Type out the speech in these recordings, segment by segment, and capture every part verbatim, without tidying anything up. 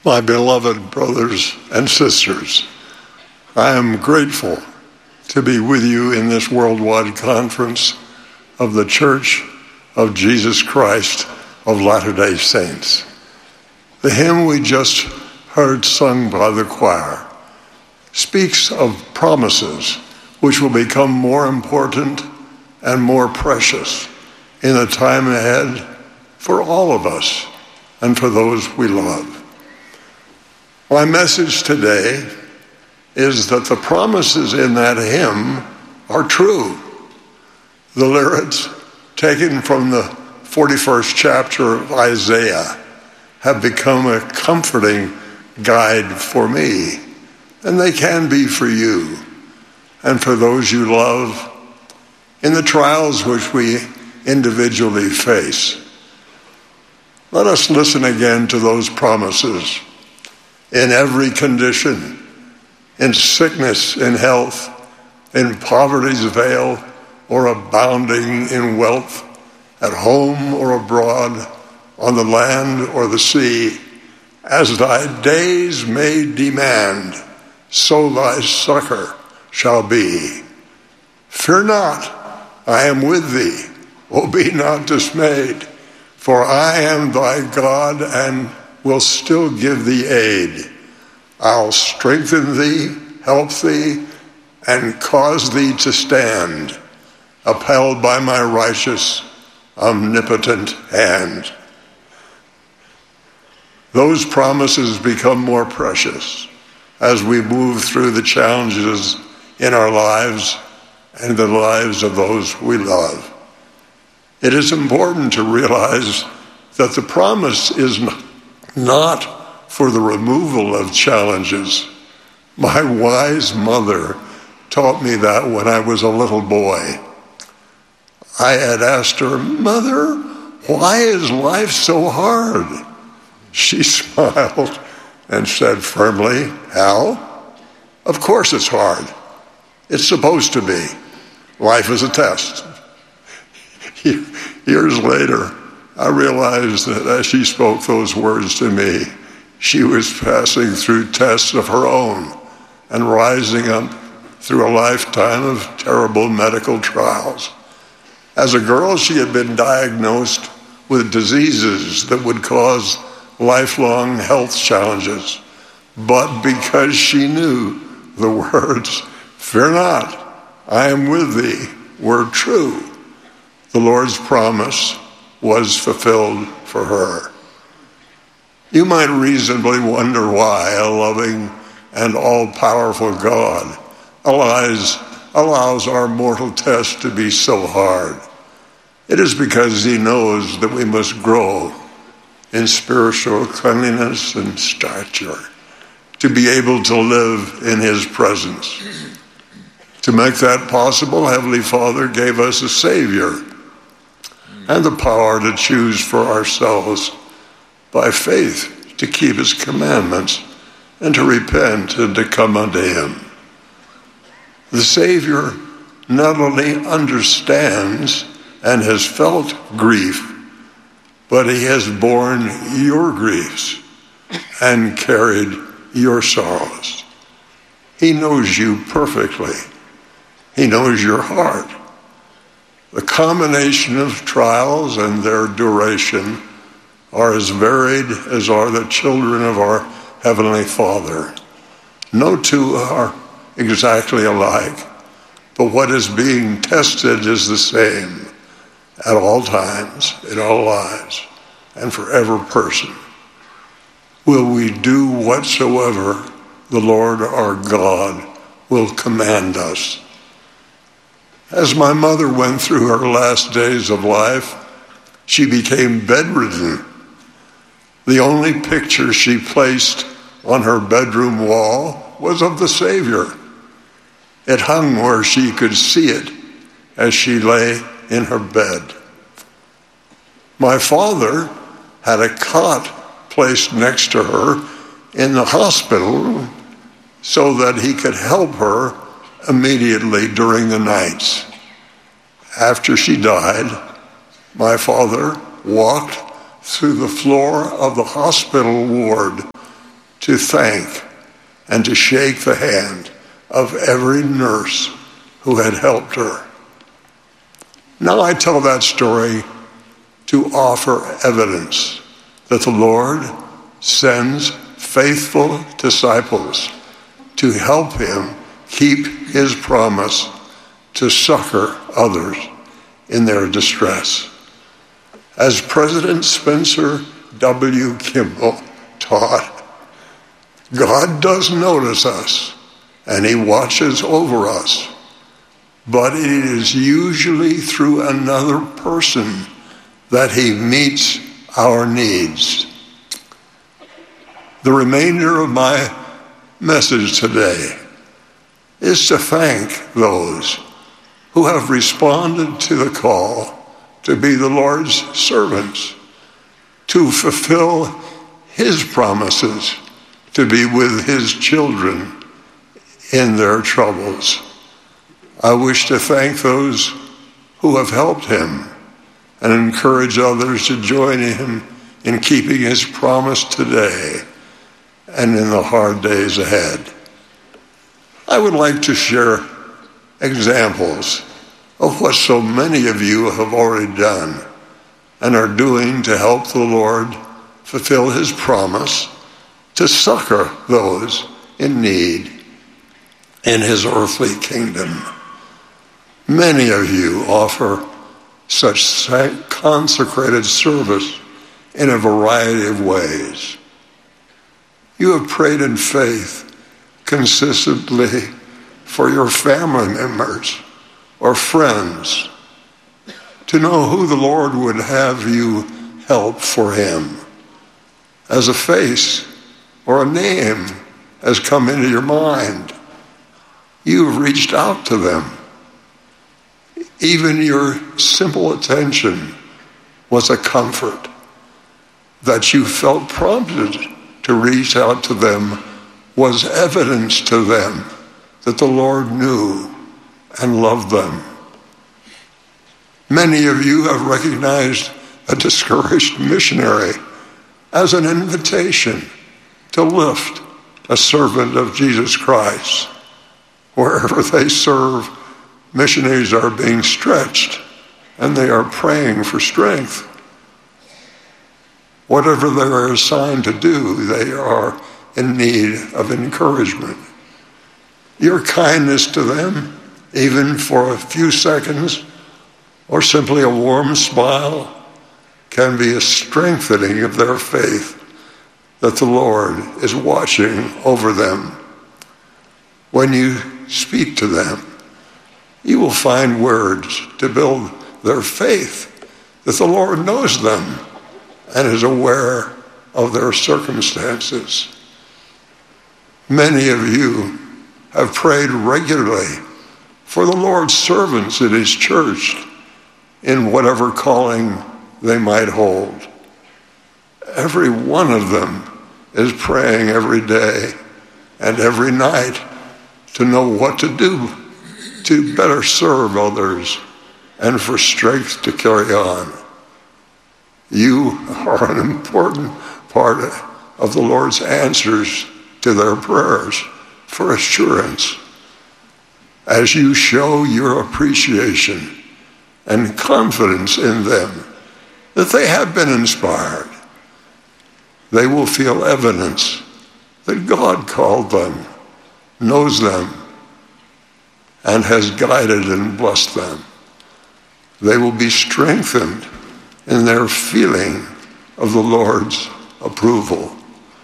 My beloved brothers and sisters, I am grateful to be with you in this worldwide conference of the Church of Jesus Christ of Latter-day Saints. The hymn we just heard sung by the choir speaks of promises which will become more important and more precious in the time ahead for all of us and for those we love. My message today is that the promises in that hymn are true. The lyrics, taken from the forty-first chapter of Isaiah, have become a comforting guide for me, and they can be for you and for those you love in the trials which we individually face. Let us listen again to those promises. In every condition, in sickness, in health, in poverty's veil, or abounding in wealth, at home or abroad, on the land or the sea, as thy days may demand, so thy succor shall be. Fear not, I am with thee. O be not dismayed, for I am thy God and will still give thee aid. I'll strengthen thee, help thee, and cause thee to stand, upheld by my righteous, omnipotent hand. Those promises become more precious as we move through the challenges in our lives and the lives of those we love. It is important to realize that the promise is not for the removal of challenges. My wise mother taught me that when I was a little boy. I had asked her, "Mother, why is life so hard?" She smiled and said firmly, "Hal, of course it's hard. It's supposed to be. Life is a test." Years later, I realized that as she spoke those words to me, she was passing through tests of her own and rising up through a lifetime of terrible medical trials. As a girl, she had been diagnosed with diseases that would cause lifelong health challenges. But because she knew the words, "Fear not, I am with thee," were true, the Lord's promise was fulfilled for her. You might reasonably wonder why a loving and all-powerful God allows, allows our mortal test to be so hard. It is because he knows that we must grow in spiritual cleanliness and stature to be able to live in his presence. To make that possible, Heavenly Father gave us a Savior and the power to choose for ourselves by faith to keep his commandments and to repent and to come unto him. The Savior not only understands and has felt grief, but he has borne your griefs and carried your sorrows. He knows you perfectly. He knows your heart. The combination of trials and their duration are as varied as are the children of our Heavenly Father. No two are exactly alike, but what is being tested is the same at all times, in all lives, and for every person. Will we do whatsoever the Lord our God will command us? As my mother went through her last days of life, she became bedridden. The only picture she placed on her bedroom wall was of the Savior. It hung where she could see it as she lay in her bed. My father had a cot placed next to her in the hospital so that he could help her immediately during the nights. After she died, my father walked through the floor of the hospital ward to thank and to shake the hand of every nurse who had helped her. Now I tell that story to offer evidence that the Lord sends faithful disciples to help him keep his promise to succor others in their distress. As President Spencer W. Kimball taught, God does notice us and he watches over us, but it is usually through another person that he meets our needs. The remainder of my message today is to thank those who have responded to the call to be the Lord's servants, to fulfill his promises, to be with his children in their troubles. I wish to thank those who have helped him and encourage others to join him in keeping his promise today and in the hard days ahead. I would like to share examples of what so many of you have already done and are doing to help the Lord fulfill his promise to succor those in need in his earthly kingdom. Many of you offer such consecrated service in a variety of ways. You have prayed in faith consistently for your family members or friends to know who the Lord would have you help for him. As a face or a name has come into your mind, you've reached out to them. Even your simple attention was a comfort. That you felt prompted to reach out to them was evidence to them that the Lord knew and loved them. Many of you have recognized a discouraged missionary as an invitation to lift a servant of Jesus Christ. Wherever they serve, missionaries are being stretched and they are praying for strength. Whatever they are assigned to do, they are in need of encouragement. Your kindness to them, even for a few seconds, or simply a warm smile, can be a strengthening of their faith that the Lord is watching over them. When you speak to them, you will find words to build their faith that the Lord knows them and is aware of their circumstances. Many of you have prayed regularly for the Lord's servants in his church in whatever calling they might hold. Every one of them is praying every day and every night to know what to do to better serve others and for strength to carry on. You are an important part of the Lord's answers to their prayers for assurance. As you show your appreciation and confidence in them that they have been inspired, they will feel evidence that God called them, knows them, and has guided and blessed them. They will be strengthened in their feeling of the Lord's approval.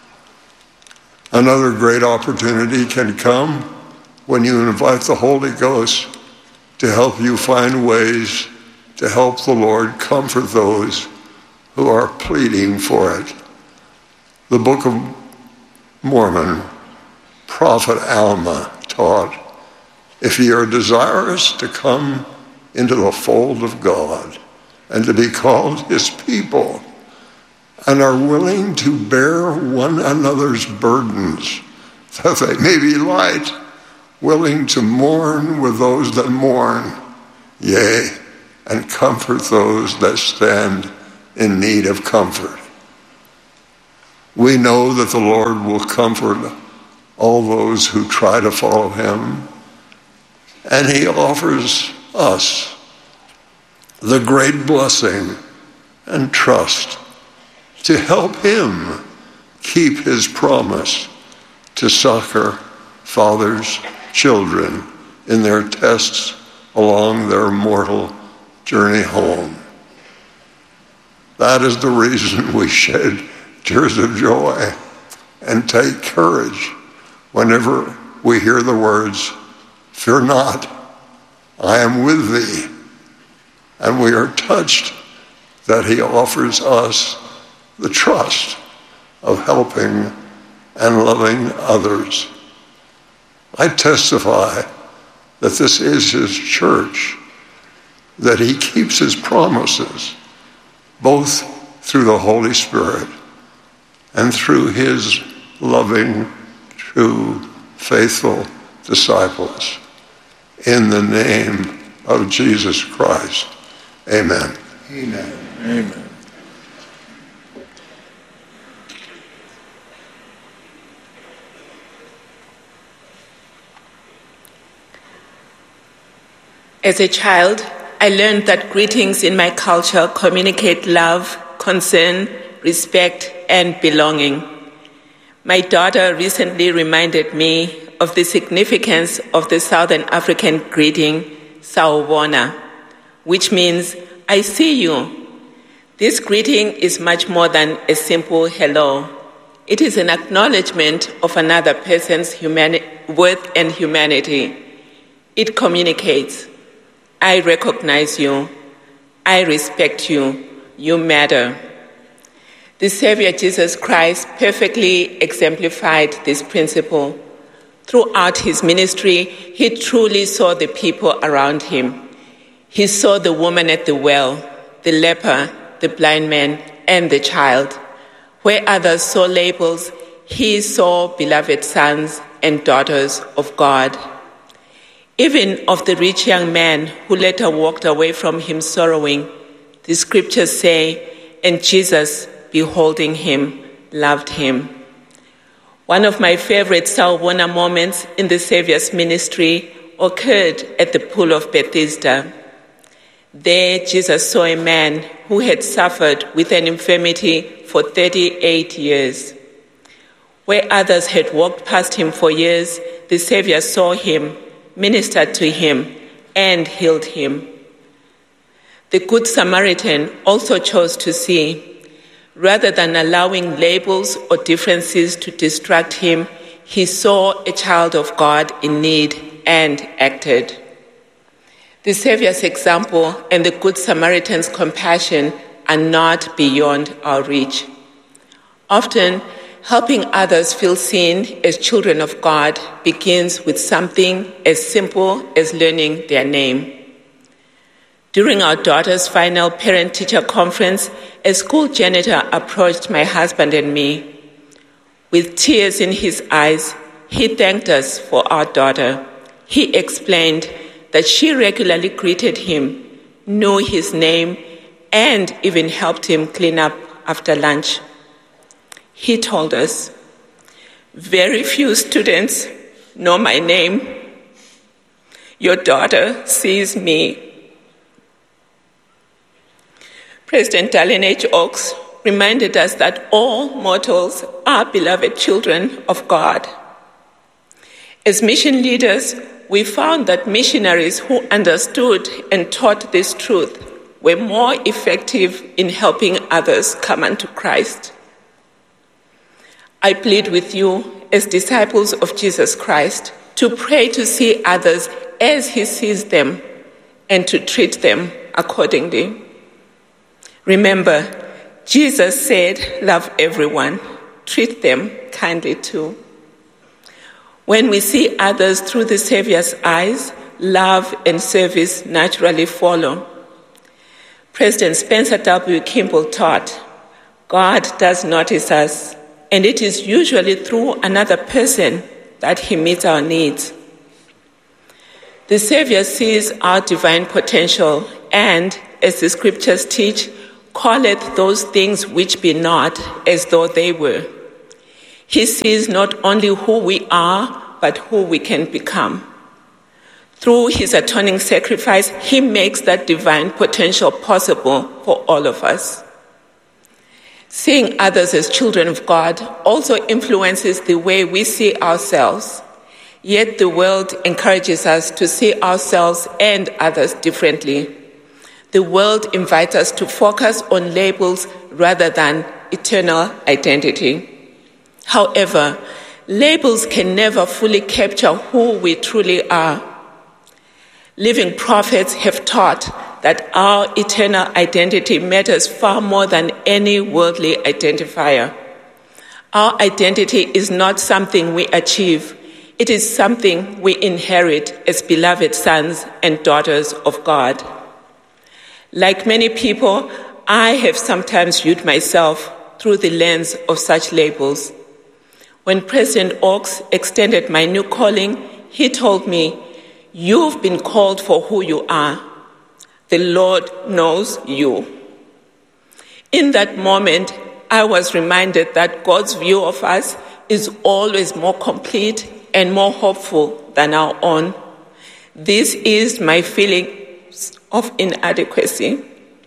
Another great opportunity can come when you invite the Holy Ghost to help you find ways to help the Lord comfort those who are pleading for it. The Book of Mormon, Prophet Alma taught, if ye are desirous to come into the fold of God and to be called his people, and are willing to bear one another's burdens, that they may be light, willing to mourn with those that mourn, yea, and comfort those that stand in need of comfort. We know that the Lord will comfort all those who try to follow him, and he offers us the great blessing and trust to help him keep his promise to succor fathers' children in their tests along their mortal journey home. That is the reason we shed tears of joy and take courage whenever we hear the words, "Fear not, I am with thee." And we are touched that he offers us the trust of helping and loving others. I testify that this is his church, that he keeps his promises, both through the Holy Spirit and through his loving, true, faithful disciples. In the name of Jesus Christ, amen. Amen. Amen. As a child, I learned that greetings in my culture communicate love, concern, respect, and belonging. My daughter recently reminded me of the significance of the Southern African greeting, Sawubona, which means, I see you. This greeting is much more than a simple hello. It is an acknowledgement of another person's humani- worth and humanity. It communicates, I recognize you, I respect you, you matter. The Savior Jesus Christ perfectly exemplified this principle. Throughout his ministry, he truly saw the people around him. He saw the woman at the well, the leper, the blind man, and the child. Where others saw labels, he saw beloved sons and daughters of God. Even of the rich young man who later walked away from him sorrowing, the scriptures say, and Jesus, beholding him, loved him. One of my favorite Sawubona moments in the Savior's ministry occurred at the pool of Bethesda. There, Jesus saw a man who had suffered with an infirmity for thirty-eight years. Where others had walked past him for years, the Savior saw him, ministered to him, and healed him. The Good Samaritan also chose to see. Rather than allowing labels or differences to distract him, he saw a child of God in need and acted. The Savior's example and the Good Samaritan's compassion are not beyond our reach. Often, helping others feel seen as children of God begins with something as simple as learning their name. During our daughter's final parent-teacher conference, a school janitor approached my husband and me. With tears in his eyes, he thanked us for our daughter. He explained that she regularly greeted him, knew his name, and even helped him clean up after lunch. He told us, very few students know my name. Your daughter sees me. President Dallin H. Oaks reminded us that all mortals are beloved children of God. As mission leaders, we found that missionaries who understood and taught this truth were more effective in helping others come unto Christ. I plead with you as disciples of Jesus Christ to pray to see others as he sees them and to treat them accordingly. Remember, Jesus said, love everyone, treat them kindly too. When we see others through the Savior's eyes, love and service naturally follow. President Spencer W. Kimball taught, God does notice us, and it is usually through another person that he meets our needs. The Savior sees our divine potential and, as the scriptures teach, calleth those things which be not as though they were. He sees not only who we are, but who we can become. Through his atoning sacrifice, he makes that divine potential possible for all of us. Seeing others as children of God also influences the way we see ourselves. Yet the world encourages us to see ourselves and others differently. The world invites us to focus on labels rather than eternal identity. However, labels can never fully capture who we truly are. Living prophets have taught that our eternal identity matters far more than any worldly identifier. Our identity is not something we achieve. It is something we inherit as beloved sons and daughters of God. Like many people, I have sometimes viewed myself through the lens of such labels. When President Oaks extended my new calling, he told me, "You've been called for who you are. The Lord knows you." In that moment, I was reminded that God's view of us is always more complete and more hopeful than our own. This is my feeling of inadequacy.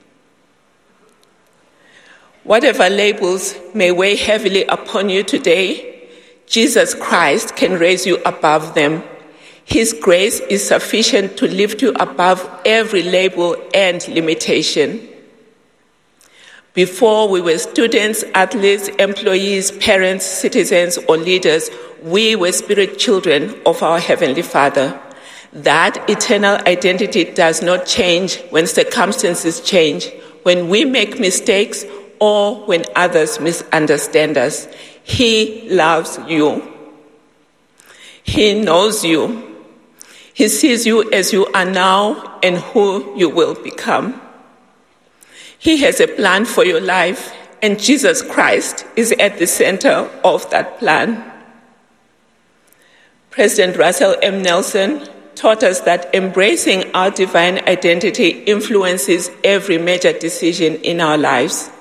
Whatever labels may weigh heavily upon you today, Jesus Christ can raise you above them. His grace is sufficient to lift you above every label and limitation. Before we were students, athletes, employees, parents, citizens, or leaders, we were spirit children of our Heavenly Father. That eternal identity does not change when circumstances change, when we make mistakes, or when others misunderstand us. He loves you. He knows you. He sees you as you are now and who you will become. He has a plan for your life, and Jesus Christ is at the center of that plan. President Russell M. Nelson taught us that embracing our divine identity influences every major decision in our lives.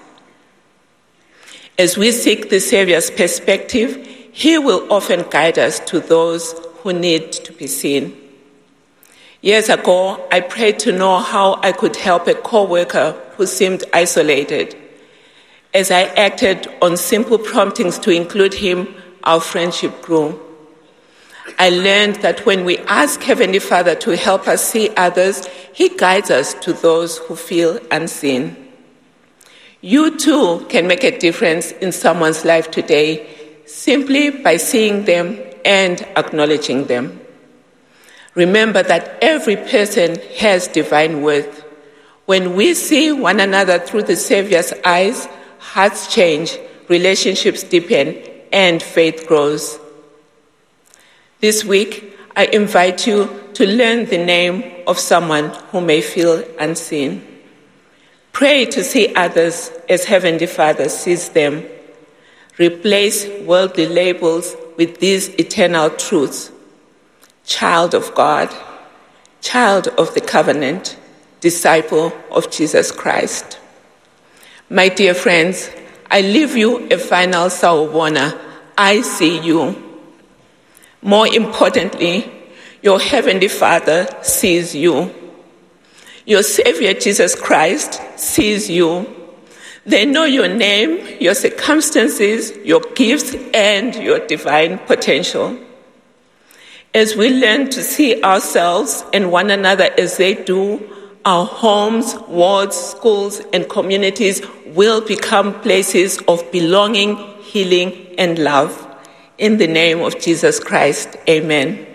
As we seek the Savior's perspective, he will often guide us to those who need to be seen. Years ago, I prayed to know how I could help a co-worker who seemed isolated. As I acted on simple promptings to include him, our friendship grew. I learned that when we ask Heavenly Father to help us see others, he guides us to those who feel unseen. You too can make a difference in someone's life today simply by seeing them and acknowledging them. Remember that every person has divine worth. When we see one another through the Savior's eyes, hearts change, relationships deepen, and faith grows. This week, I invite you to learn the name of someone who may feel unseen. Pray to see others as Heavenly Father sees them. Replace worldly labels with these eternal truths. Child of God, child of the covenant, disciple of Jesus Christ. My dear friends, I leave you a final sawubona. I see you. More importantly, your Heavenly Father sees you. Your Savior, Jesus Christ, sees you. They know your name, your circumstances, your gifts, and your divine potential. As we learn to see ourselves and one another as they do, our homes, wards, schools, and communities will become places of belonging, healing, and love. In the name of Jesus Christ, amen.